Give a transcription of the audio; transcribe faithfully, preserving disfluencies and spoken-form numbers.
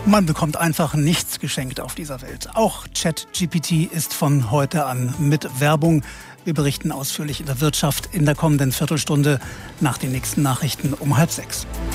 Man bekommt einfach nichts geschenkt auf dieser Welt. Auch ChatGPT ist von heute an mit Werbung. Wir berichten ausführlich in der Wirtschaft in der kommenden Viertelstunde nach den nächsten Nachrichten um halb sechs.